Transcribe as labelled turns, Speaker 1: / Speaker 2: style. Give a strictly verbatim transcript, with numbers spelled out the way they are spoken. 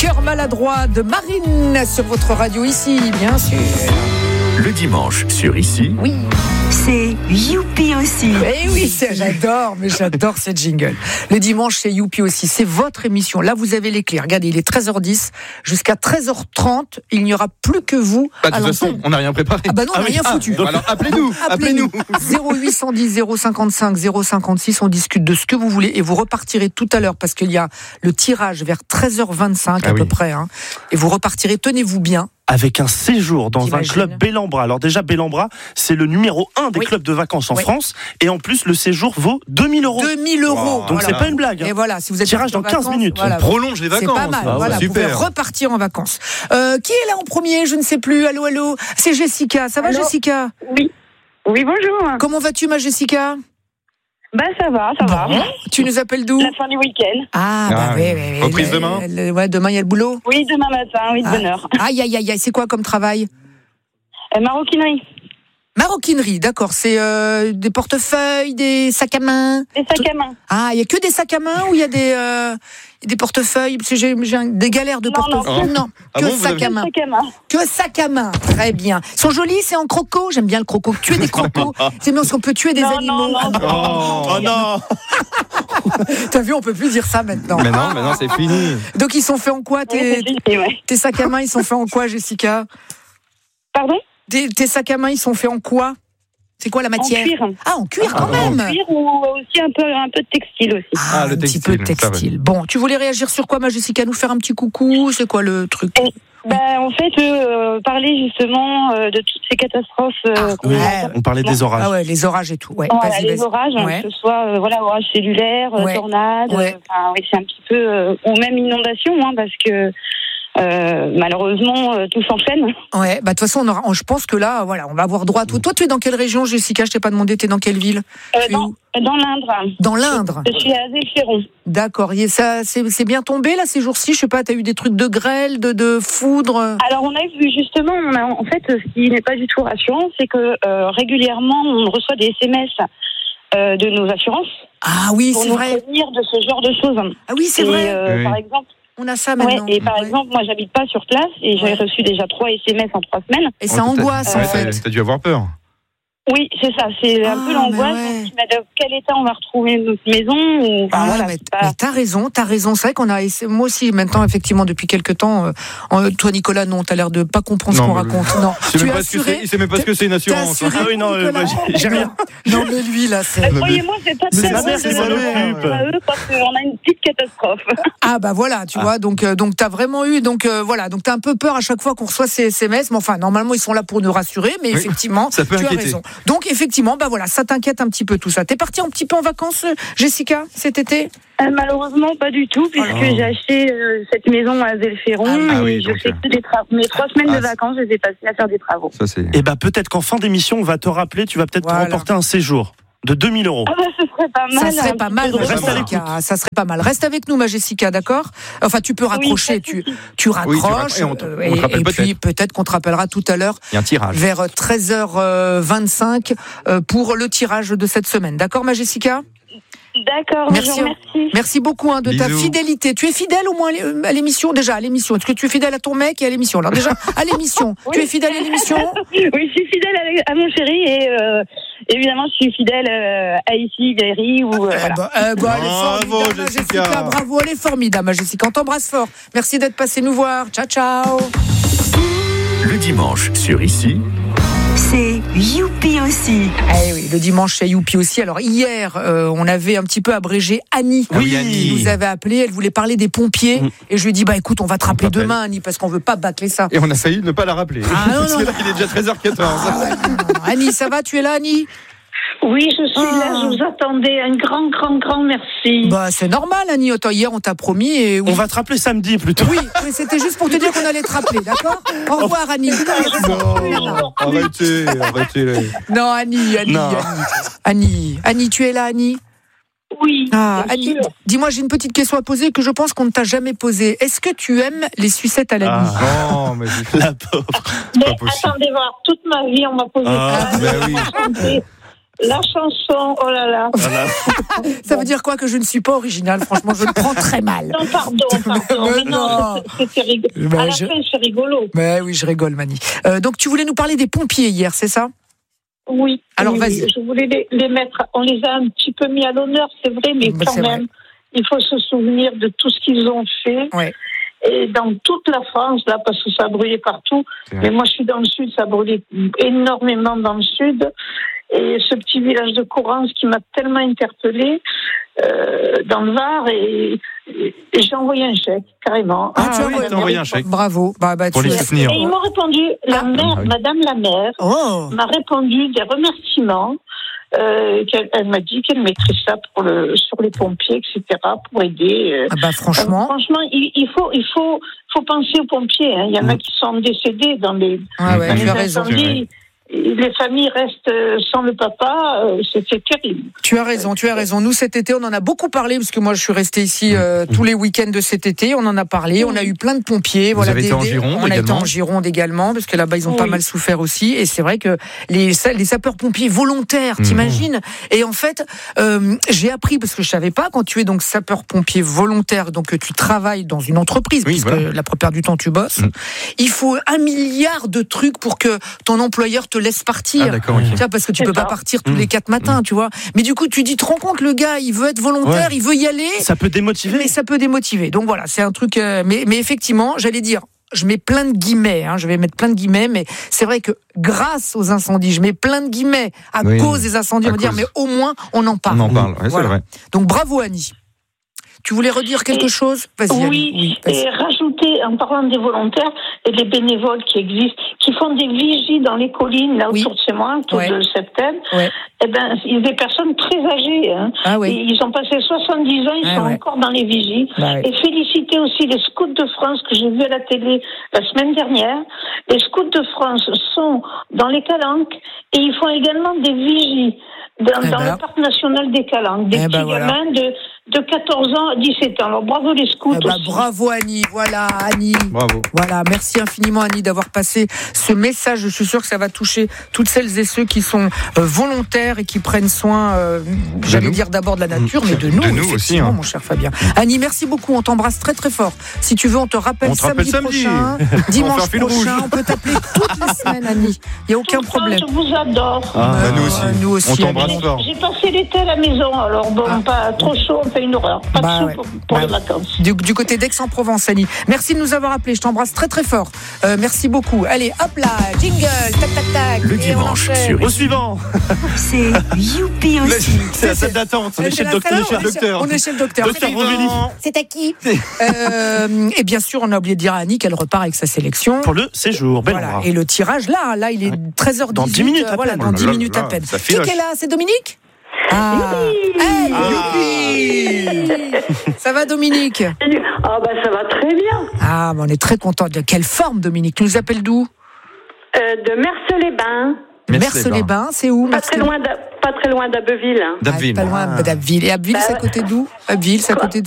Speaker 1: Cœur maladroit de Marine sur votre radio ici, bien sûr.
Speaker 2: Le dimanche sur Ici.
Speaker 1: Oui.
Speaker 3: C'est Youpi aussi.
Speaker 1: Eh oui, c'est, j'adore, mais j'adore cette jingle. Le dimanche, c'est Youpi aussi. C'est votre émission. Là, vous avez les clés. Regardez, il est treize heures dix. Jusqu'à treize heures trente, il n'y aura plus que vous.
Speaker 4: Bah, de toute façon, on n'a rien préparé.
Speaker 1: Ah bah non, on n'a
Speaker 4: ah,
Speaker 1: rien
Speaker 4: oui.
Speaker 1: foutu.
Speaker 4: Ah, donc, alors, appelez-nous.
Speaker 1: Appelez-nous. zéro huit cent dix zéro cinquante-cinq zéro cinquante-six. On discute de ce que vous voulez et vous repartirez tout à l'heure parce qu'il y a le tirage vers treize heures vingt-cinq ah, à oui. peu près. Hein, et vous repartirez, tenez-vous bien.
Speaker 5: Avec un séjour dans T'imagines. un club Bellambra. Alors déjà, Bellambra, c'est le numéro un des oui. clubs de vacances en oui. France. Et en plus, le séjour vaut deux mille euros.
Speaker 1: deux mille euros.
Speaker 5: Wow. Donc voilà. c'est pas une blague. Hein.
Speaker 1: Et voilà, si vous êtes
Speaker 5: tirage dans quinze
Speaker 1: vacances,
Speaker 5: minutes.
Speaker 1: Voilà.
Speaker 4: On prolonge les vacances.
Speaker 1: C'est pas mal.
Speaker 4: Ah,
Speaker 1: voilà,
Speaker 4: super.
Speaker 1: Vous pouvez repartir en vacances. Euh, qui est là en premier? Je ne sais plus. Allô, allô. C'est Jessica. Ça va, allô Jessica?
Speaker 6: Oui. Oui, bonjour.
Speaker 1: Comment vas-tu, ma Jessica?
Speaker 6: Bah ça va, ça bon. va.
Speaker 1: Tu nous appelles d'où?
Speaker 6: La fin du week-end.
Speaker 1: Ah, bah ah, oui, oui, oui.
Speaker 4: Reprise
Speaker 1: le,
Speaker 4: demain
Speaker 1: le, Ouais, demain il y a le boulot?
Speaker 6: Oui, demain matin, oui, de
Speaker 1: ah.
Speaker 6: bonne heure.
Speaker 1: Aïe, aïe, aïe, aïe, c'est quoi comme travail?
Speaker 6: euh, Maroquinerie.
Speaker 1: Maroquinerie, d'accord. C'est euh, des portefeuilles, des sacs à main?
Speaker 6: Des sacs à main.
Speaker 1: Ah, il n'y a que des sacs à main ou il y a des, euh, des portefeuilles? Parce que j'ai, j'ai un, des galères de
Speaker 6: non,
Speaker 1: portefeuilles.
Speaker 6: Non,
Speaker 1: non.
Speaker 4: Ah
Speaker 1: que
Speaker 4: bon,
Speaker 1: sacs à main.
Speaker 6: sac à main.
Speaker 1: Que sacs à main. Très bien. Ils sont jolis, c'est en croco. J'aime bien le croco. Tuer des crocos. C'est bien parce qu'on peut tuer des
Speaker 6: non,
Speaker 1: animaux.
Speaker 6: Non, non,
Speaker 4: oh,
Speaker 5: oh non.
Speaker 1: T'as vu, on peut plus dire ça maintenant.
Speaker 4: Mais non, mais non, c'est fini.
Speaker 1: Donc ils sont faits en quoi tes,
Speaker 6: oui, fini, ouais.
Speaker 1: tes sacs à main, ils sont faits en quoi, Jessica?
Speaker 6: Pardon?
Speaker 1: Tes, tes sacs à main, ils sont faits en quoi? C'est quoi la matière?
Speaker 6: En cuir.
Speaker 1: Ah, en cuir
Speaker 6: ah,
Speaker 1: quand même.
Speaker 6: En cuir ou aussi un peu, un peu de textile aussi.
Speaker 1: Ah, ah le un textile, petit peu de textile. Bon, tu voulais réagir sur quoi, ma Jessica? Nous faire un petit coucou? C'est quoi le truc?
Speaker 6: Et, bah, en fait, euh, parler justement euh, de toutes ces catastrophes. Euh,
Speaker 1: ah,
Speaker 6: qu'on
Speaker 1: ouais.
Speaker 6: a,
Speaker 5: on parlait des orages.
Speaker 1: Ah ouais, les orages et tout. Ouais.
Speaker 6: Voilà,
Speaker 1: vas-y,
Speaker 6: les
Speaker 1: vas-y.
Speaker 6: orages,
Speaker 1: ouais.
Speaker 6: hein, que ce soit euh, voilà, orages cellulaires, ouais. tornades,
Speaker 1: ouais.
Speaker 6: Euh, oui, c'est un petit peu, euh, ou même inondation, hein, parce que Euh, malheureusement, euh, tout s'enchaîne.
Speaker 1: Ouais, bah de toute façon, on aura, on, je pense que là, voilà, on va avoir droit à tout. Toi, tu es dans quelle région, Jessica? Je t'ai pas demandé. T'es dans quelle ville?
Speaker 6: euh, Dans, dans l'Indre.
Speaker 1: Dans l'Indre.
Speaker 6: Je suis à Zélferon.
Speaker 1: D'accord. Et ça, c'est, c'est bien tombé là ces jours-ci. Je sais pas. T'as eu des trucs de grêle, de, de foudre?
Speaker 6: Alors on a vu justement, on a, en fait, ce qui n'est pas du tout rassurant, c'est que euh, régulièrement, on reçoit des S M S euh, de nos assurances.
Speaker 1: Ah oui,
Speaker 6: pour
Speaker 1: c'est
Speaker 6: nous
Speaker 1: vrai.
Speaker 6: prévenir de ce genre de choses.
Speaker 1: Ah oui, c'est
Speaker 6: et,
Speaker 1: vrai.
Speaker 6: Euh,
Speaker 4: oui.
Speaker 6: Par exemple.
Speaker 1: On a ça maintenant.
Speaker 6: Ouais, et par ouais. exemple, moi, j'habite pas sur place et j'ai ouais. reçu déjà trois S M S en trois semaines.
Speaker 1: Et ça oh, angoisse,
Speaker 4: euh,
Speaker 1: en fait.
Speaker 4: T'as dû avoir peur.
Speaker 6: Oui, c'est ça. C'est ah, un peu l'angoisse. Ouais. Donc, dans quel état on va retrouver notre maison ou, enfin,
Speaker 1: ah,
Speaker 6: voilà,
Speaker 1: mais,
Speaker 6: pas...
Speaker 1: mais t'as raison, t'as raison. C'est vrai qu'on a, moi aussi, maintenant, effectivement, depuis quelques temps, euh, toi, Nicolas, non, t'as l'air de pas comprendre non, ce qu'on raconte. Non,
Speaker 4: tu es assuré. Il sait même pas ce que c'est une assurance.
Speaker 1: Ah oui, non, euh, j'ai, j'ai rien. Non, mais lui, là, c'est.
Speaker 6: Euh, Croyez-moi, c'est pas très bon de eux parce qu'on a une petite catastrophe.
Speaker 1: Ah, bah voilà, tu ah. vois. Donc, euh, donc, t'as vraiment eu, donc, euh, voilà. Donc, t'as un peu peur à chaque fois qu'on reçoit ces S M S. Mais enfin, normalement, ils sont là pour nous rassurer. Mais oui, effectivement,
Speaker 4: ça peut
Speaker 1: tu
Speaker 4: inquiéter.
Speaker 1: as raison. Donc, effectivement, bah voilà, ça t'inquiète un petit peu tout ça. T'es partie un petit peu en vacances, Jessica, cet été?
Speaker 6: euh, Malheureusement, pas du tout, puisque oh. j'ai acheté euh, cette maison à Zélferon ah, et ah oui, je fais que des travaux. Mes trois semaines ah, de vacances, je les ai passées à faire des travaux.
Speaker 5: Ça, c'est... Et bah peut-être qu'en fin d'émission, on va te rappeler, tu vas peut-être voilà. te remporter un séjour de deux mille euros.
Speaker 6: Ah bah, ce serait pas mal.
Speaker 1: Ça serait pas mal, reste avec, ça serait pas mal. Reste avec nous, ma Jessica, d'accord? Enfin, tu peux raccrocher, oui, tu, tu raccroches. Oui, tu rapp- et, on, on et, et puis peut-être qu'on te rappellera tout à l'heure.
Speaker 4: Il y a un tirage.
Speaker 1: Vers treize heures vingt-cinq pour le tirage de cette semaine. D'accord, ma Jessica?
Speaker 6: D'accord,
Speaker 1: merci.
Speaker 6: merci.
Speaker 1: Merci beaucoup hein, de Bisous. Ta fidélité. Tu es fidèle au moins à l'émission? Déjà, à l'émission. Est-ce que tu es fidèle à ton mec et à l'émission? Alors déjà, à l'émission. Oui. Tu es fidèle à l'émission?
Speaker 6: Oui, je suis fidèle à, à mon chéri et euh, évidemment, je suis fidèle euh, à ici, Gary. Ou, euh,
Speaker 1: eh
Speaker 6: voilà.
Speaker 1: bah, eh bah, elle est
Speaker 4: bravo,
Speaker 1: formidable,
Speaker 4: Jessica.
Speaker 1: Jessica. Bravo, elle est formidable, Jessica. On t'embrasse fort. Merci d'être passé nous voir. Ciao, ciao.
Speaker 2: Le dimanche sur Ici.
Speaker 3: C'est Youpi aussi.
Speaker 1: Eh oui, le dimanche c'est Youpi aussi. Alors hier, euh, on avait un petit peu abrégé Annie.
Speaker 4: Oui, Annie.
Speaker 1: Elle nous avait appelé, elle voulait parler des pompiers. Mmh. Et je lui ai dit, bah écoute, on va te rappeler demain, Annie, parce qu'on veut pas bâcler ça.
Speaker 4: Et on a failli ne pas la rappeler.
Speaker 1: Ah, non,
Speaker 4: parce
Speaker 1: non,
Speaker 4: que là, il est déjà treize heures quatorze.
Speaker 1: Ah, ouais, non, non, non. Annie, ça va? Tu es là, Annie?
Speaker 7: Oui, je suis ah. là, je vous attendais. Un grand, grand, grand merci.
Speaker 1: Bah, c'est normal, Annie. Autant hier, on t'a promis. Et oui.
Speaker 5: On va te rappeler samedi plutôt.
Speaker 1: Oui, mais c'était juste pour te dire qu'on allait te rappeler, d'accord? Au revoir, Annie.
Speaker 4: Non, arrêtez, arrêtez.
Speaker 1: Non, Annie, Annie, non. Annie. Annie, Annie, tu es là, Annie?
Speaker 7: Oui.
Speaker 1: Ah, Annie, sûr. Dis-moi, j'ai une petite question à poser que je pense qu'on ne t'a jamais posée. Est-ce que tu aimes les sucettes à la nuit?
Speaker 4: Ah, non, mais
Speaker 5: la pauvre.
Speaker 7: Mais attendez voir, toute ma vie, on m'a posé
Speaker 4: ah,
Speaker 7: ça.
Speaker 4: Ben oui.
Speaker 7: La chanson, oh là là.
Speaker 5: Voilà.
Speaker 1: Ça veut dire quoi que je ne suis pas originale? Franchement, je le prends très mal.
Speaker 7: Non, pardon, pardon.
Speaker 1: Mais
Speaker 7: non,
Speaker 1: non.
Speaker 7: c'était rigolo.
Speaker 1: Ben,
Speaker 7: à la
Speaker 1: je...
Speaker 7: fin, c'est rigolo.
Speaker 1: Mais oui, je rigole, Mani. Euh, donc, tu voulais nous parler des pompiers hier, c'est ça?
Speaker 7: Oui.
Speaker 1: Alors,
Speaker 7: oui,
Speaker 1: vas-y.
Speaker 7: oui. Je voulais les, les mettre. On les a un petit peu mis à l'honneur, c'est vrai, mais
Speaker 1: Ben,
Speaker 7: quand même, vrai. Il faut se souvenir de tout ce qu'ils ont fait.
Speaker 1: Ouais.
Speaker 7: Et dans toute la France, là, parce que ça brûlait partout. Mais moi, je suis dans le sud, ça brûlait énormément dans le sud. Et ce petit village de Courance qui m'a tellement interpellée euh, dans le Var, et, et j'ai envoyé un chèque, carrément.
Speaker 1: Ah,
Speaker 4: ah
Speaker 1: tu as
Speaker 4: oui,
Speaker 1: envoyé,
Speaker 4: t'as envoyé un chèque.
Speaker 1: Bravo. Bah, bah,
Speaker 4: Pour
Speaker 1: tu
Speaker 4: les
Speaker 1: es...
Speaker 4: soutenir.
Speaker 7: Et ils m'ont répondu, la
Speaker 1: Ah.
Speaker 7: mère,
Speaker 4: Ah oui.
Speaker 7: Madame la maire,
Speaker 1: Oh.
Speaker 7: m'a répondu des remerciements. Euh, qu'elle, elle m'a dit qu'elle mettrait ça pour le, sur les pompiers, et cetera, pour aider. Euh,
Speaker 1: Ah bah franchement.
Speaker 7: euh, franchement, il, il faut, il faut, faut penser aux pompiers. Hein. Il y en a qui sont décédés dans les,
Speaker 1: Ah ouais,
Speaker 7: dans
Speaker 1: tu
Speaker 7: les
Speaker 1: as raison.
Speaker 7: incendies. Les familles restent sans le papa, euh, c'est, c'est terrible.
Speaker 1: Tu as raison, tu as raison. Nous, cet été, on en a beaucoup parlé, parce que moi, je suis restée ici euh, tous les week-ends de cet été. On en a parlé. On a eu plein de pompiers.
Speaker 4: Vous
Speaker 1: voilà,
Speaker 4: avez
Speaker 1: des,
Speaker 4: été en
Speaker 1: des-
Speaker 4: Gironde
Speaker 1: On a été
Speaker 4: également
Speaker 1: en Gironde également, parce que là-bas, ils ont
Speaker 7: Oui.
Speaker 1: pas mal souffert aussi. Et c'est vrai que les, les sapeurs-pompiers volontaires,
Speaker 4: Mmh.
Speaker 1: t'imagines? Et en fait, euh, j'ai appris, parce que je savais pas, quand tu es donc sapeur-pompier volontaire, donc que tu travailles dans une entreprise,
Speaker 4: Oui,
Speaker 1: puisque
Speaker 4: voilà.
Speaker 1: la plupart du temps, tu bosses,
Speaker 4: Mmh.
Speaker 1: il faut un milliard de trucs pour que ton employeur te laisse partir.
Speaker 4: Ah, d'accord, ok.
Speaker 1: Tu vois, parce que tu
Speaker 7: C'est
Speaker 1: peux pas
Speaker 7: ça.
Speaker 1: partir tous
Speaker 5: Mmh.
Speaker 1: les quatre matins, tu vois. Mais du coup, tu dis, te rends compte, le gars, il veut être volontaire,
Speaker 5: Ouais.
Speaker 1: il veut y aller,
Speaker 5: Ça peut démotiver.
Speaker 1: mais ça peut démotiver. Donc voilà, c'est un truc. euh, mais, mais effectivement, j'allais dire, je mets plein de guillemets, hein, je vais mettre plein de guillemets, mais c'est vrai que grâce aux incendies, je mets plein de guillemets à
Speaker 4: Oui,
Speaker 1: cause des incendies,
Speaker 4: à
Speaker 1: on va dire,
Speaker 4: cause.
Speaker 1: mais au moins, on en parle.
Speaker 4: On en parle, ouais,
Speaker 1: Voilà.
Speaker 4: c'est vrai.
Speaker 1: Donc bravo, Annie. Tu voulais redire quelque
Speaker 7: Et-
Speaker 1: chose? Vas-y, Annie.
Speaker 7: Oui,
Speaker 1: Oui, vas-y.
Speaker 7: et rajouter, en parlant des volontaires et des bénévoles qui existent, qui font des vigies dans les collines, là
Speaker 1: Oui.
Speaker 7: autour de chez moi, autour
Speaker 1: Ouais.
Speaker 7: de septembre,
Speaker 1: Ouais.
Speaker 7: eh ben, il y a des personnes très âgées. Hein.
Speaker 1: Ah oui.
Speaker 7: Et ils ont passé soixante-dix ans, ils
Speaker 1: Ah
Speaker 7: sont
Speaker 1: ouais.
Speaker 7: encore dans les vigies.
Speaker 1: Bah oui.
Speaker 7: Et féliciter aussi les scouts de France que j'ai vus à la télé la semaine dernière. Les scouts de France sont dans les Calanques et ils font également des vigies dans,
Speaker 1: Eh
Speaker 7: dans
Speaker 1: ben.
Speaker 7: le parc national des Calanques. Des
Speaker 1: Eh
Speaker 7: petits
Speaker 1: ben voilà.
Speaker 7: gamins de, de quatorze ans à dix-sept ans. Alors bravo les scouts
Speaker 1: Eh ben,
Speaker 7: aussi.
Speaker 1: bravo, Annie. Voilà, Annie.
Speaker 4: Bravo.
Speaker 1: Voilà, merci infiniment Annie d'avoir passé ce message. Je suis sûre que ça va toucher toutes celles et ceux qui sont euh, volontaires et qui prennent soin, euh, j'allais
Speaker 4: nous.
Speaker 1: dire d'abord de la nature, mais de nous,
Speaker 4: De nous aussi,
Speaker 1: effectivement,
Speaker 4: hein.
Speaker 1: mon cher Fabien. Annie, merci beaucoup. On t'embrasse très très fort. Si tu veux, on te rappelle,
Speaker 4: On te
Speaker 1: samedi,
Speaker 4: rappelle samedi.
Speaker 1: prochain,
Speaker 4: On va
Speaker 1: dimanche
Speaker 4: faire fil
Speaker 1: prochain.
Speaker 4: rouge.
Speaker 1: On peut t'appeler toutes les semaines, Annie. Il n'y a aucun
Speaker 7: Tout le temps,
Speaker 1: problème.
Speaker 7: Je vous adore.
Speaker 5: Ah,
Speaker 4: Bah, nous aussi.
Speaker 1: Euh, nous aussi,
Speaker 4: On t'embrasse
Speaker 1: Annie.
Speaker 4: fort.
Speaker 7: J'ai passé l'été à la maison, alors bon,
Speaker 1: Ah.
Speaker 7: pas trop chaud, on fait une horreur. Pas
Speaker 1: Bah
Speaker 7: de sous
Speaker 1: ouais.
Speaker 7: pour, pour
Speaker 1: Bah
Speaker 7: les
Speaker 1: ouais.
Speaker 7: vacances.
Speaker 1: Du, du côté d'Aix-en-Provence, Annie. Merci de nous avoir appelés. Je t'embrasse très très fort. Euh, merci beaucoup. Allez, hop là, jingle, tac tac tac.
Speaker 2: Le
Speaker 1: Et on
Speaker 2: dimanche
Speaker 1: enchaîne.
Speaker 2: sur
Speaker 5: Au suivant.
Speaker 3: C'est Youpi aussi.
Speaker 5: C'est la salle d'attente. On est chez le
Speaker 1: C'est la
Speaker 5: docteur.
Speaker 1: salle, on est chez- On est chez le docteur.
Speaker 5: Docteur Rovelli.
Speaker 1: C'est à qui euh, Et bien sûr, on a oublié de dire à Annie qu'elle repart avec sa sélection.
Speaker 5: Pour le séjour. Bel
Speaker 1: Voilà.
Speaker 5: endroit.
Speaker 1: Et le tirage, là, là, il est treize heures dix-huit.
Speaker 5: Dans dix minutes à
Speaker 1: Voilà,
Speaker 5: peine.
Speaker 1: dans
Speaker 4: Oh
Speaker 1: dix
Speaker 4: là
Speaker 1: minutes
Speaker 4: là,
Speaker 1: à peine.
Speaker 4: ça
Speaker 1: Qui
Speaker 4: filoche.
Speaker 1: est là? C'est Dominique? Ah. Hey, youpi. Ça va, Dominique?
Speaker 8: Ah bah ça va très bien.
Speaker 1: Ah, mais on est très content. De quelle forme, Dominique? Tu nous appelles d'où?
Speaker 8: Euh, de Merce-les-Bains,
Speaker 1: Merce-les-Bains, c'est où?
Speaker 8: pas très loin, d'A- pas très loin d'Abbeville.
Speaker 1: Ah,
Speaker 4: D'Abbeville.
Speaker 1: pas loin d'Abbeville. Et Abbeville,
Speaker 8: Bah
Speaker 1: c'est à
Speaker 8: ouais.
Speaker 1: côté d'où? Abbeville, c'est à côté de